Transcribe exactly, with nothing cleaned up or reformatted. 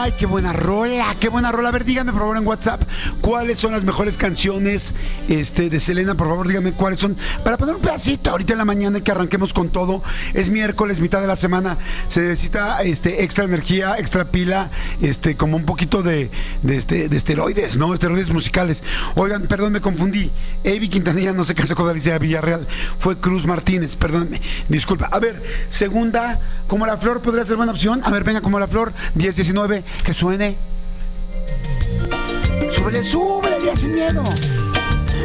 Ay, qué buena rola, qué buena rola. A ver, díganme por favor en WhatsApp cuáles son las mejores canciones este, de Selena. Por favor, díganme cuáles son. Para poner un pedacito ahorita en la mañana y que arranquemos con todo. Es miércoles, mitad de la semana. Se necesita este, extra energía, extra pila, este, como un poquito de, de, este, de esteroides, ¿no? Esteroides musicales. Oigan, perdón, me confundí. Avi Quintanilla no se casó con Alicia Villarreal. Fue Cruz Martínez, perdónenme. Disculpa. A ver, segunda, Como la Flor podría ser buena opción. A ver, venga, Como la Flor, diez diecinueve, que suene. Súbele, súbele, ya sin miedo.